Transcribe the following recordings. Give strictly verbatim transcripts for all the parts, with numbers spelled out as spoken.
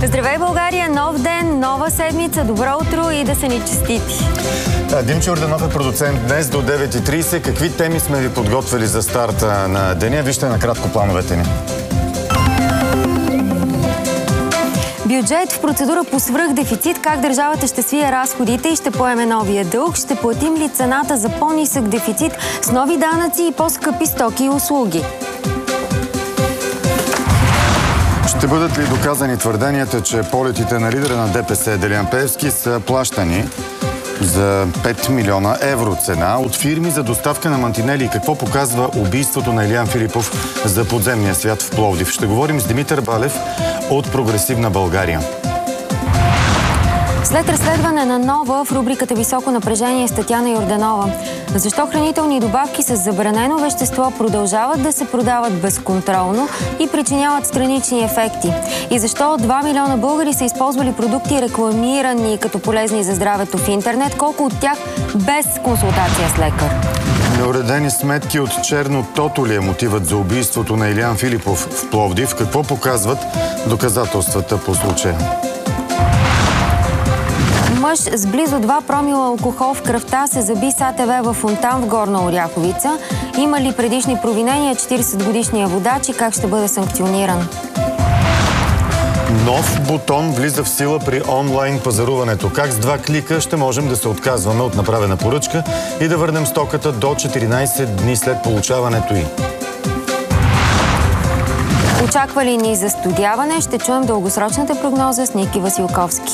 Здравей, България! Нов ден, нова седмица. Добро утро и да са ни честити. Димчо Йорданов е продуцент днес до девет и трийсет. Какви теми сме ви подготвили за старта на деня? Вижте накратко плановете ни. Бюджет в процедура по свръхдефицит, как държавата ще свие разходите и ще поеме новия дълг, ще платим ли цената за по-нисък дефицит с нови данъци и по-скъпи стоки и услуги. Ще бъдат ли доказани твърденията, че полетите на лидера на ДПС Делян Пеевски са плащани за пет милиона евро цена от фирми за доставка на мантинели? Какво показва убийството на Илиян Филипов за подземния свят в Пловдив? Ще говорим с Димитър Балев от Прогресивна България. След разследване на Нова в рубриката Високо напрежение с Татяна Йорданова. Защо хранителни добавки с забранено вещество продължават да се продават безконтролно и причиняват странични ефекти? И защо два милиона българи са използвали продукти рекламирани като полезни за здравето в интернет? Колко от тях без консултация с лекар? Неуредени сметки от черно тото ли е мотивът за убийството на Илиян Филипов в Пловдив? Какво показват доказателствата по случая? Мъж с близо два промила алкохол в кръвта се заби с А Т В във фонтан в Горна Оряховица. Има ли предишни провинения четирийсетгодишния водач и как ще бъде санкциониран? Нов бутон влиза в сила при онлайн пазаруването. Как с два клика ще можем да се отказваме от направена поръчка и да върнем стоката до четиринайсет дни след получаването й? Очаква ли ни застудяване? Ще чуем дългосрочната прогноза с Ники Василковски.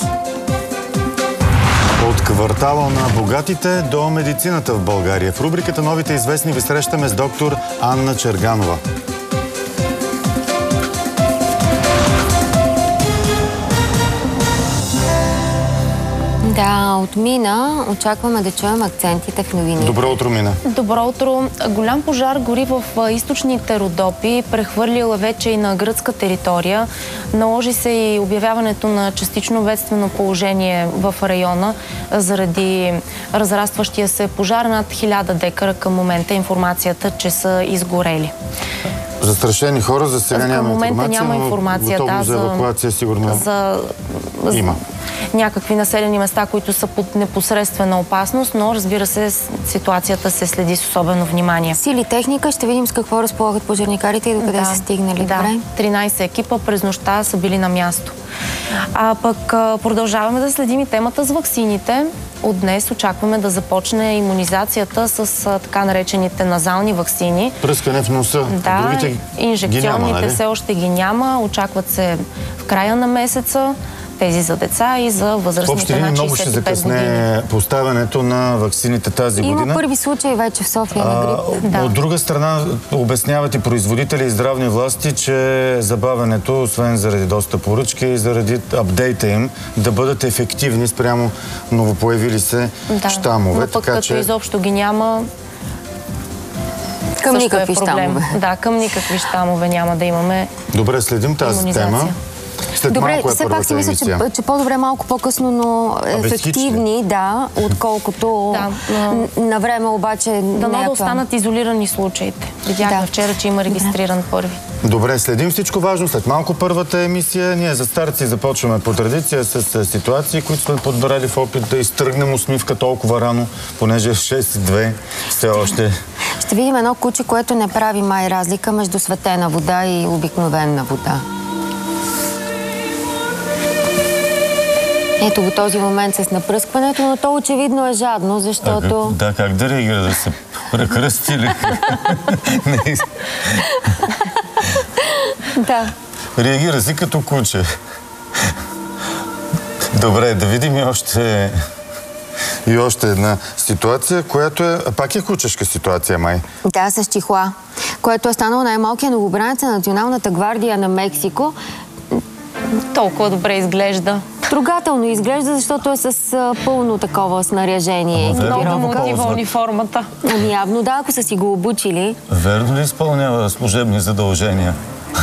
От квартала на богатите до медицината в България. В рубриката Новите известни ви срещаме с доктор Анна Черганова. Да, от Мина очакваме да чуем акцентите в новините. Добро утро, Мина. Добро утро. Голям пожар гори в източните Родопи, прехвърлила вече и на гръцка територия. Наложи се и обявяването на частично бедствено положение в района заради разрастващия се пожар. Над хиляда декара към момента информацията, че са изгорели. Застрашени хора, за сега няма информация, момента няма информация, но да, за евакуация сигурно за, има. Някакви населени места, които са под непосредствена опасност, но разбира се, ситуацията се следи с особено внимание. Сили техника, ще видим с какво разполагат пожарникарите и докъде да, са стигнали. Да, добре? тринайсет екипа през нощта са били на място. А пък продължаваме да следим и темата с ваксините. От днес очакваме да започне имунизацията с така наречените назални ваксини. Пръскане в носа. Да, другите инжекционните нали? все още ги няма. Очакват се в края на месеца. Тези за деца и за възрастните на много ще закъсне поставянето на ваксините тази Има година. Има първи случай вече в София на грип. Да. От друга страна, обясняват и производители и здравни власти, че забавянето, освен заради доста поръчки и заради апдейта им, да бъдат ефективни спрямо новопоявили се да. щамове. Но пък така, като че... изобщо ги няма... Към никакви е щамове. Да, към никакви щамове няма да имаме. Добре, следим тази тема. След Добре, все пак си мисля, че, че по-добре малко по-късно, но ефективни, да, отколкото да, но... на време обаче... Да, но да останат изолирани случаите. Видяхме да. вчера, че има регистриран да. първи. Добре, следим всичко важно. След малко първата емисия. Ние за старт си започваме по традиция с ситуации, които сме подбрали в опит да изтръгнем усмивка толкова рано, понеже в шест и две все още... Ще видим едно куче, което не прави май разлика между светена вода и обикновена вода. Ето го този момент с напръскването, но то очевидно е жадно, защото... А, да, как да реагира? Да се прекръсти ли? Да. Реагира си като куче. Добре, да видим и още... И още една ситуация, която е... Пак е кучешка ситуация, май. Да, с чихуа, което е станало най-малкият новобранец на Националната гвардия на Мексико. Толкова добре изглежда. Трогателно изглежда, защото е с а, пълно такова снаряжение. Много мотива униформата. Ами явно да, ако са си го обучили. Верно ли изпълнява служебни задължения?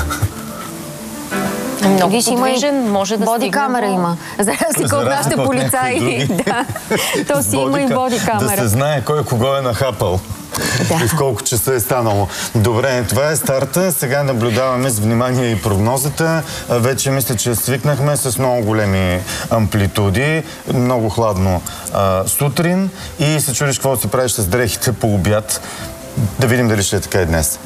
Много Виж, подвижен, може да боди стигне. камера има. За разлика от нашите полицаи. Да. То си има и боди камера. Да се знае кой кого е нахапал. Да. И в колко часа е станало. Добре, това е старта. Сега наблюдаваме с внимание и прогнозата. Вече мисля, че свикнахме с много големи амплитуди. Много хладно а, сутрин. И се чудиш какво си правиш с дрехите по обяд. Да видим дали ще е така и днес.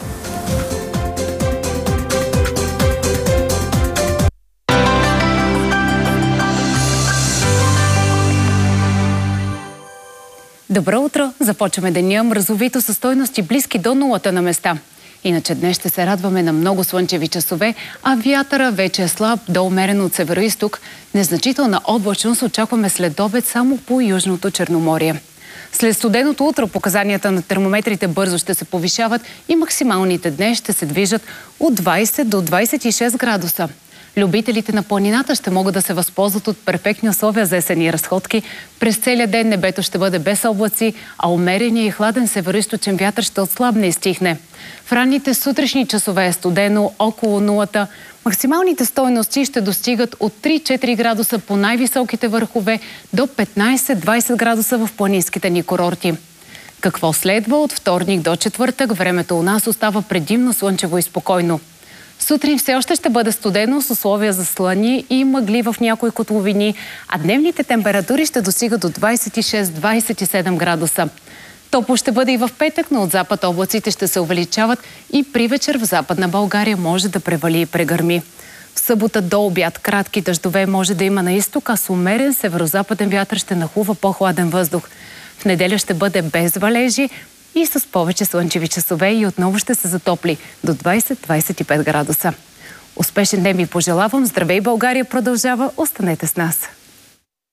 Добро утро! Започваме деня мразовито със стойности близки до нулата на места. Иначе днес ще се радваме на много слънчеви часове, а вятъра вече е слаб до умерен от североизток. Незначителна облачност очакваме след обед само по Южното Черноморие. След студеното утро показанията на термометрите бързо ще се повишават и максималните днес ще се движат от двайсет до двайсет и шест градуса. Любителите на планината ще могат да се възползват от перфектни условия за есенни разходки. През целия ден небето ще бъде без облаци, а умереният и хладен североизточен вятър ще отслабне и стихне. В ранните сутрешни часове е студено около нулата. Максималните стойности ще достигат от три-четири градуса по най-високите върхове до петнайсет-двайсет градуса в планинските ни курорти. Какво следва от вторник до четвъртък? Времето у нас остава предимно слънчево и спокойно. Сутрин все още ще бъде студено с условия за слъни и мъгли в някои котловини, а дневните температури ще достигат до двайсет и шест до двайсет и седем градуса. Топло ще бъде и в петък, но от запад облаците ще се увеличават и при вечер в Западна България може да превали и прегърми. В събота до обяд кратки дъждове може да има на изток, а с умерен северозападен вятър ще нахлува по-хладен въздух. В неделя ще бъде без валежи и с повече слънчеви часове и отново ще се затопли до двайсет до двайсет и пет градуса. Успешен ден ви пожелавам. Здравей, България продължава. Останете с нас!